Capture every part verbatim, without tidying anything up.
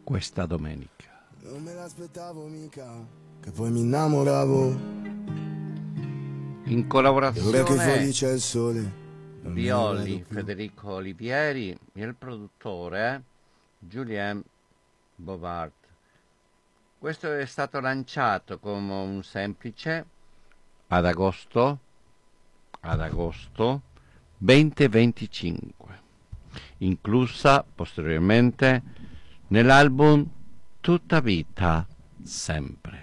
questa domenica. Non me l'aspettavo mica, che poi mi innamoravo. In E ora che collaborazione fuori c'è il sole, non me ne vado Violi, più. Federico Olivieri e il produttore Julien Bovard. Questo è stato lanciato come un semplice ad agosto, ad agosto duemilaventicinque, inclusa posteriormente nell'album Tutta vita sempre.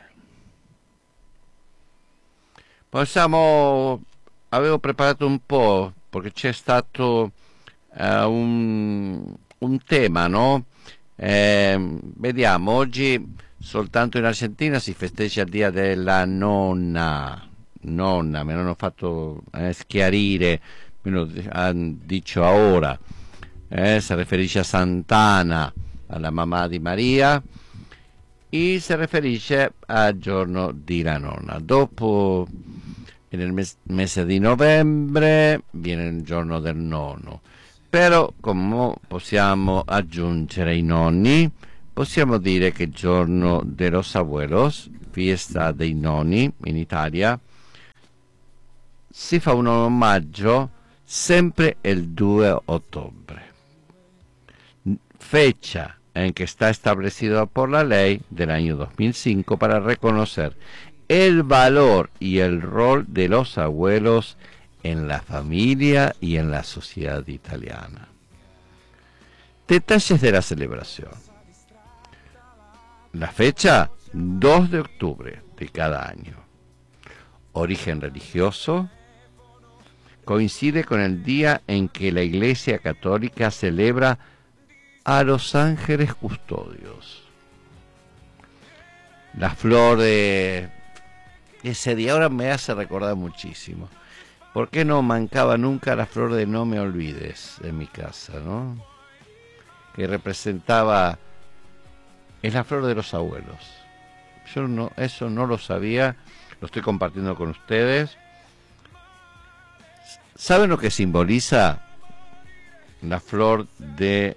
Possiamo, avevo preparato un po' perché c'è stato eh, un, un tema, no? Eh, vediamo, oggi soltanto in Argentina si festeggia il Dia della Nonna. Nonna, me l'hanno fatto eh, schiarire, me lo hanno dicho ora. Eh, si riferisce a Sant'Ana, alla mamma di Maria, e si riferisce al giorno di la nonna. Dopo, nel mes- mese di novembre, viene il giorno del nonno. Però, come possiamo aggiungere i nonni, possiamo dire che il giorno de los abuelos, fiesta dei nonni in Italia, si fa un omaggio sempre il due ottobre, fecha en que está establecido por la ley del año dos mil cinco para reconocer el valor y el rol de los abuelos en la familia y en la sociedad italiana. Detalles de la celebración. La fecha, dos de octubre de cada año. Origen religioso. Coincide con el día en que la Iglesia Católica celebra a los ángeles custodios. La flor de ese día ahora me hace recordar muchísimo. ¿Por qué no mancaba nunca la flor de No me olvides en mi casa, no? Que representaba, es la flor de los abuelos. Yo no, eso no lo sabía, lo estoy compartiendo con ustedes. ¿Saben lo que simboliza la flor de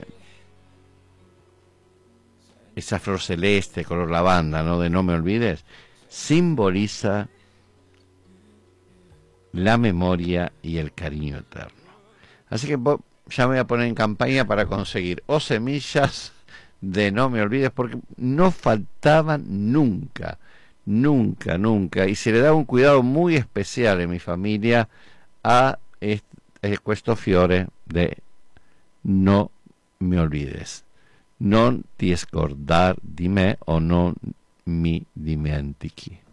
esa flor celeste, color lavanda, ¿no? De No me olvides? Simboliza la memoria y el cariño eterno. Así que ya me voy a poner en campaña para conseguir o semillas de No me olvides, porque no faltaban nunca, nunca, nunca. Y se le da un cuidado muy especial en mi familia a este, questo fiore de No me olvides. Non ti scordar di me o non mi dimentichi.